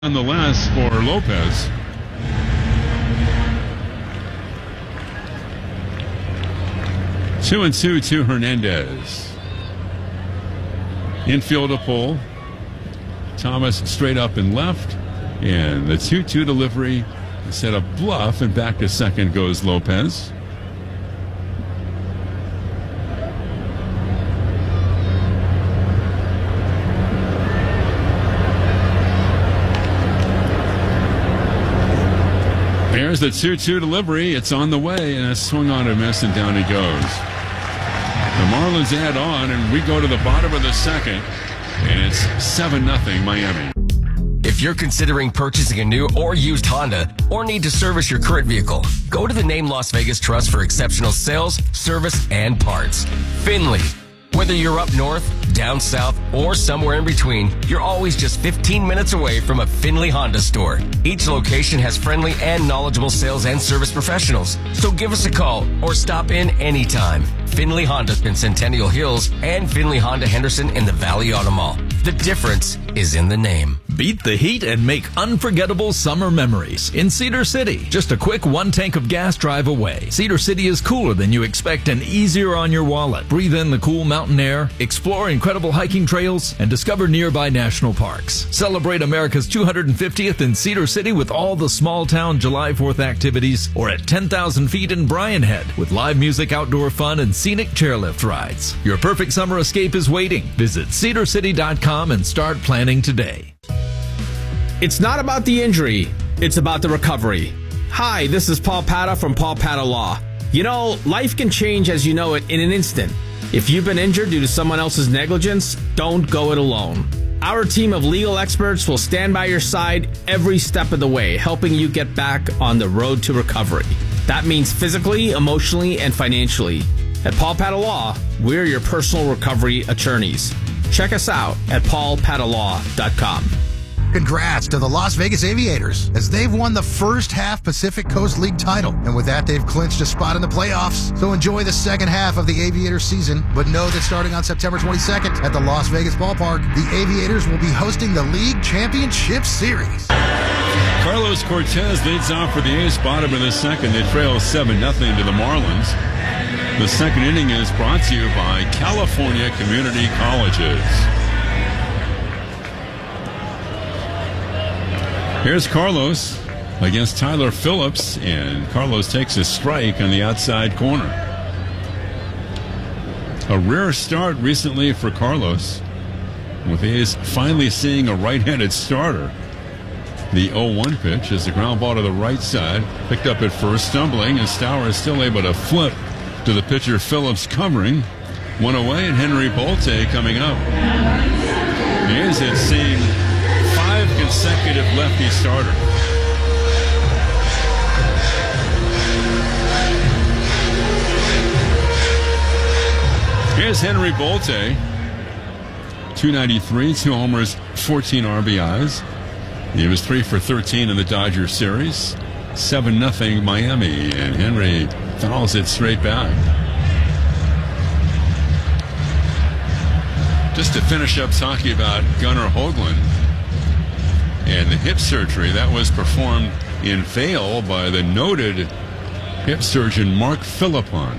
nonetheless for Lopez. Two and two to Hernandez. Infield a pull. Thomas straight up and left. And the 2-2 delivery set a bluff, and back to second goes Lopez. There's the 2-2 delivery. It's on the way, and a swing on a miss, and down he goes. The Marlins add on, and we go to the bottom of the second, and it's 7-0 Miami. If you're considering purchasing a new or used Honda or need to service your current vehicle, go to the Name Las Vegas Trust for exceptional sales, service, and parts. Finley. Whether you're up north, down south, or somewhere in between, you're always just 15 minutes away from a Finley Honda store. Each location has friendly and knowledgeable sales and service professionals. So give us a call or stop in anytime. Finley Honda in Centennial Hills and Finley Honda Henderson in the Valley Auto Mall. The difference is in the name. Beat the heat and make unforgettable summer memories in Cedar City. Just a quick one tank of gas drive away. Cedar City is cooler than you expect and easier on your wallet. Breathe in the cool mountain air, explore incredible hiking trails, and discover nearby national parks. Celebrate America's 250th in Cedar City with all the small town July 4th activities, or at 10,000 feet in Bryan Head with live music, outdoor fun, and scenic chairlift rides. Your perfect summer escape is waiting. Visit cedarcity.com and start planning today. It's not about the injury, it's about the recovery. Hi, this is Paul Pata from Paul Pata Law. You know, life can change as you know it in an instant. If you've been injured due to someone else's negligence, don't go it alone. Our team of legal experts will stand by your side every step of the way, helping you get back on the road to recovery. That means physically, emotionally, and financially. At Paul Pata Law, we're your personal recovery attorneys. Check us out at paulpatalaw.com. Congrats to the Las Vegas Aviators, as they've won the first half Pacific Coast League title. And with that, they've clinched a spot in the playoffs. So enjoy the second half of the Aviators season. But know that starting on September 22nd at the Las Vegas Ballpark, the Aviators will be hosting the League Championship Series. Carlos Cortez leads off for the A's, bottom of the second. They trail 7-0 to the Marlins. The second inning is brought to you by California Community Colleges. Here's Carlos against Tyler Phillips, and Carlos takes a strike on the outside corner. A rare start recently for Carlos, with the A's finally seeing a right-handed starter. The 0-1 pitch is a ground ball to the right side, picked up at first, stumbling, and Stour is still able to flip to the pitcher Phillips covering. One away, and Henry Bolte coming up. The A's had seen 5 consecutive lefty starters. Here's Henry Bolte. 293, 2 homers, 14 RBIs. He was 3 for 13 in the Dodgers series. 7-0 Miami, and Henry fouls it straight back. Just to finish up talking about Gunnar Hoagland and the hip surgery that was performed in Vail by the noted hip surgeon Mark Philippon.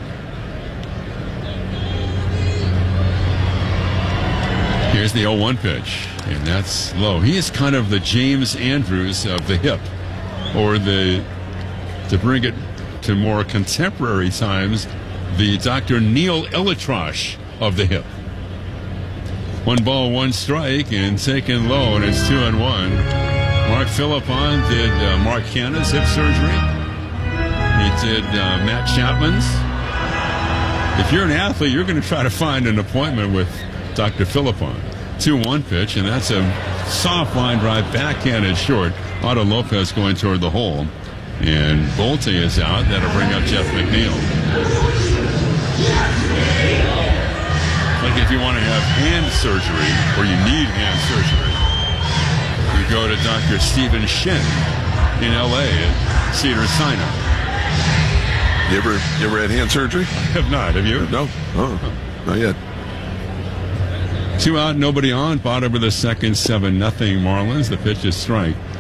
Here's the 0-1 pitch, and that's low. He is kind of the James Andrews of the hip, or to bring it to more contemporary times, the Dr. Neil Elitrosh of the hip. 1 ball, 1 strike, and taken low, and it's 2-1. Mark Philippon did Mark Canna's hip surgery. He did Matt Chapman's. If you're an athlete, you're going to try to find an appointment with Dr. Philippon. 2-1 pitch, and that's a soft line drive, backhanded short. Otto Lopez going toward the hole, and Bolte is out. That'll bring up Jeff McNeil. Like if you want to have hand surgery, or you need hand surgery, you go to Dr. Stephen Shen in L.A. at Cedars-Sinai. You ever had hand surgery? I have not. Have you? No. Oh, not yet. 2 out, nobody on. Bottom of the second, 7-0 Marlins. The pitch is strike